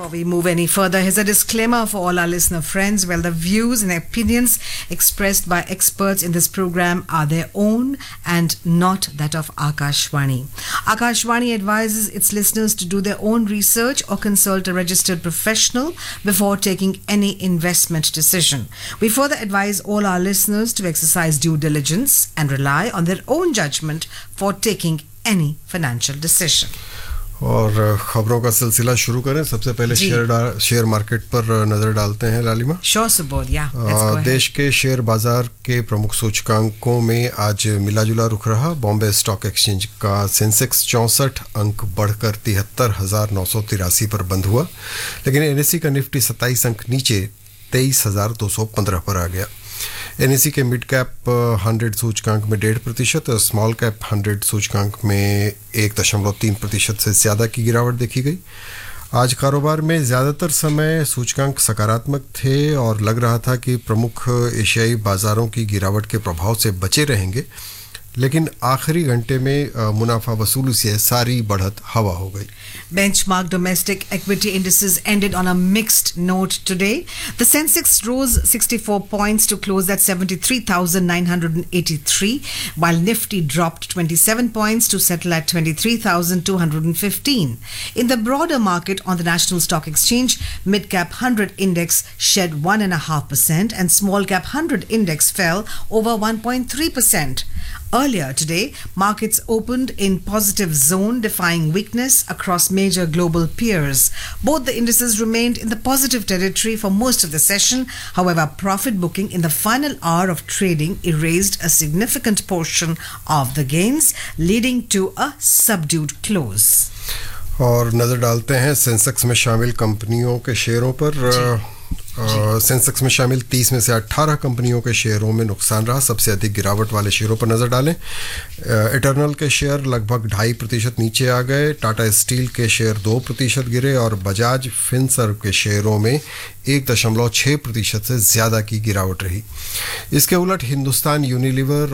Before we move any further, here's a disclaimer for all our listener friends. Well, the views and opinions expressed by experts in this program are their own and not that of Akashvani. Akashvani advises its listeners to do their own research or consult a registered professional before taking any investment decision. We further advise all our listeners to exercise due diligence and rely on their own judgment for taking any financial decision. और खबरों का सिलसिला शुरू करें. सबसे पहले share market पर नजर डालते हैं लालिमा. Sure, Subodh, yeah. Let's go ahead. देश के शेयर बाजार के प्रमुख सूचकांकों में आज मिलाजुला रुख रहा. बॉम्बे स्टॉक एक्सचेंज का सेंसेक्स 64 अंक बढ़कर 73,983 पर बंद हुआ, लेकिन एनएसई का निफ्टी 27 अंक नीचे 23,215 पर आ गया. एनएसई के मिड कैप 100 सूचकांक में 1.5% और स्मॉल कैप 100 सूचकांक में 1.3% से ज़्यादा की गिरावट देखी गई. आज कारोबार में ज़्यादातर समय सूचकांक सकारात्मक थे और लग रहा था कि प्रमुख एशियाई बाज़ारों की गिरावट के प्रभाव से बचे रहेंगे, लेकिन आखिरी घंटे में मुनाफा वसूली से सारी बढ़त हवा हो गई. Benchmark domestic equity indices ended on a mixed note today. The Sensex rose 64 points to close at 73,983, while Nifty dropped 27 points to settle at 23,215. In the broader market on the National Stock Exchange, Mid-Cap 100 Index shed 1.5% and Small Cap 100 Index fell over 1.3%. Earlier today, markets opened in positive zone, defying weakness across major global peers. Both the indices remained in the positive territory for most of the session. However, profit booking in the final hour of trading erased a significant portion of the gains, leading to a subdued close. और नज़र डालते हैं Sensex में शामिल कंपनियों के शेयरों पर. सेंसेक्स में शामिल 30 में से 18 कंपनियों के शेयरों में नुकसान रहा. सबसे अधिक गिरावट वाले शेयरों पर नज़र डालें. इटर्नल के शेयर लगभग 2.5% नीचे आ गए. टाटा स्टील के शेयर 2% गिरे और बजाज फिनसर्व के शेयरों में 1.6% से ज़्यादा की गिरावट रही. इसके उलट हिंदुस्तान यूनिलीवर